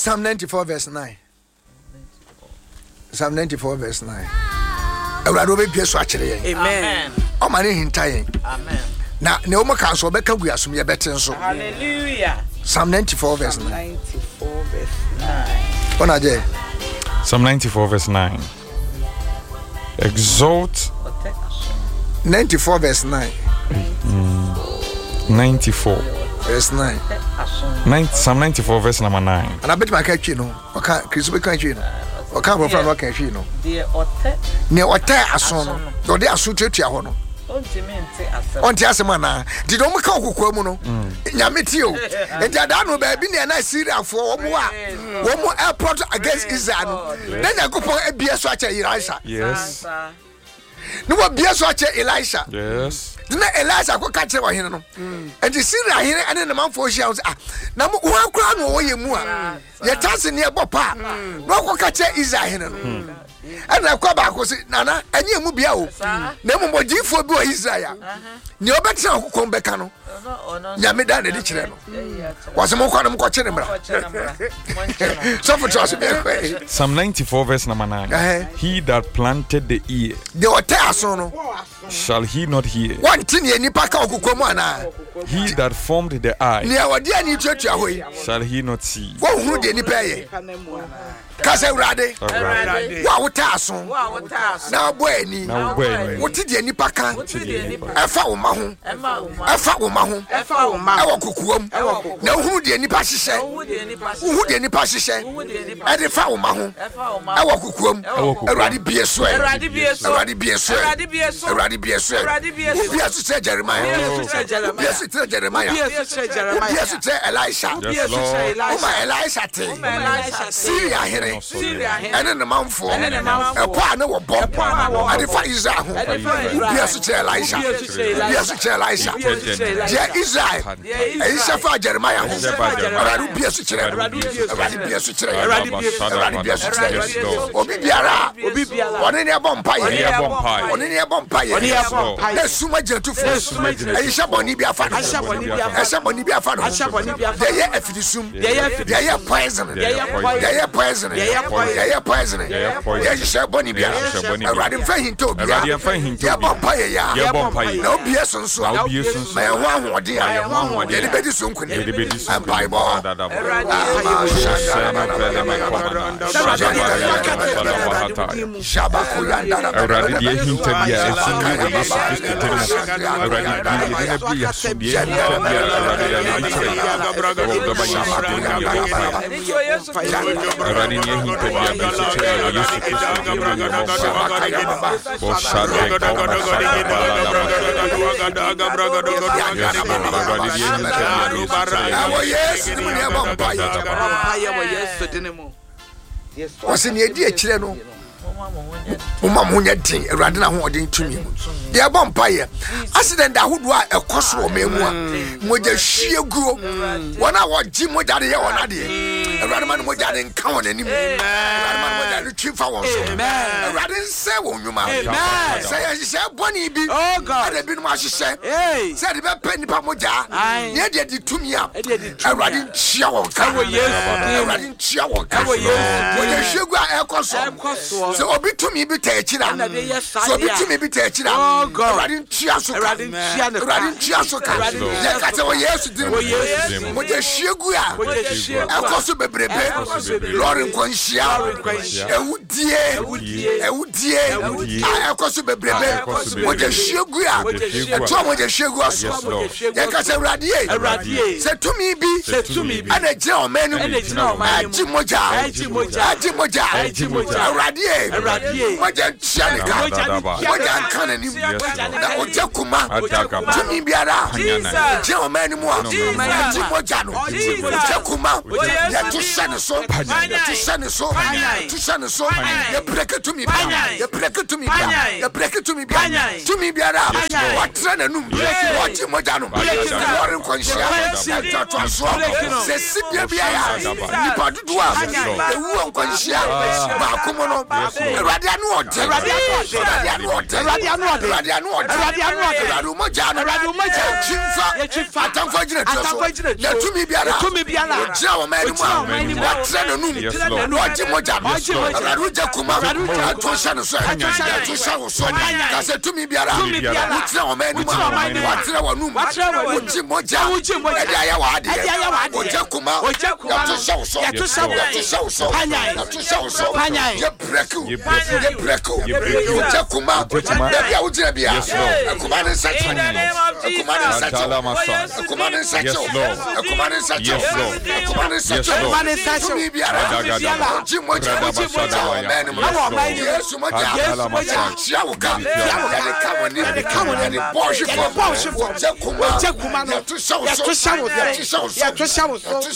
Psalm 94 verse 9. Psalm 94 verse 9. Amen. O mani hintayen. Amen. Na ne o maka so be ka gu asum ye bete so. Hallelujah. Psalm 94 verse 9. 94 verse 9. Onaje. Psalm 94 verse 9. Exalt 94 verse 9. 94 verse 9. Psalm 94 verse number 9. And I bet my catch no. Oka Chris be catch no. Oka go from what catch no. The ote. Ne ote aso no. Do de aso tuatua ho no. Onti asema na did o meka okokwa mu no nyame ti o enti ada no ba bi ne na Syria fo wo mu airport against Israel no na Yakobon ebie so acha Elisha. Yes. No wa bie so acha Elisha. Yes. Na Elisha ko ka kire wa hene no enti Syria hene ene na manfo hia na mo akura no wo ye mu a ye chance ne ebopa no ko ka kire Israel hene no ana kwa ba ko si nana enye mu bia o na mu modifo bi o Israel ni obetra okokon beka no nyame da na di kire no wasemo kwa no mko kire mra so for trust me. Psalm 94 verse number 9. He that planted the ear, the otaso no shall he not hear? One thing ye nipa ka okokon mu ana. He that formed the eye, ni awodi ani tuatua hoyi, shall he not see? Wo hunu de nipa ye kasa urade wa wotaso na boani woti de nipa kan efa wo ma ho efa wo ma ho e wo kokuom na hunu de nipa hihye wo de nipa hihye e de fa wo ma ho e wo kokuom urade bie so urade bie so bie so Jeremiah bie so Jeremiah bie so Elisha Elisha te Syria here ene ne manfo epo ane wo bo ade fa Israel ho bia so che Elisha je Israel Elisha fa Jeremiah ho aradu bia so che obi biara one ne bompa ye na suma jetufo Elisha boni bia fa de ye afidisum de ye poison yeah, poison. Yeah, you shall bonny be. Riding for him to be a bumpire. No BS on so. My one dear. The baby soon could and Bible. What's in the idea, Chileno? Munya din erade na ho odin tumi mu de bompire accident da hodwa ekoso memua moja hwie guo wona woji moja de ye wona de erade man moja de nka wona nim erade man moja de twifa won so erade se won nwuma say se boni bi oh god ade bi no ahye say de be pe nipa moja ye de tumi a erade nchia won ka erade nchia won ka moja hwie guo ekoso so obi tumi bi techira so obi tumi bi techira erade nchia so ka ye ka se wo Yesu din moja hwie guo a ekoso bebrebe lord nkonhia ewudie ekoso bebrebe moja hwie guo a eto moja hwie guo so ye ka se erade se tumi bi ana je o menu aji moja erade moja chanika moja kana ni na oja kuma tumi biara je o menu mo aji moja no oja kuma ya tushane so ya break to me tumi biara watra na num oji moja no lori konshia tatu so se sibia biara ni padudu a ewu konshia ba komo no Yes,